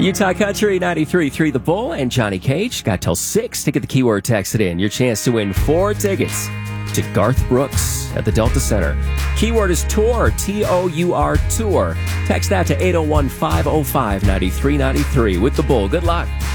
Utah Country 93.3 The Bull and Johnny Cage. Got till 6 to get the keyword texted in. Your chance to win 4 tickets to Garth Brooks at the Delta Center. Keyword is tour, T-O-U-R, tour. Text that to 801-505-9393 with The Bull. Good luck.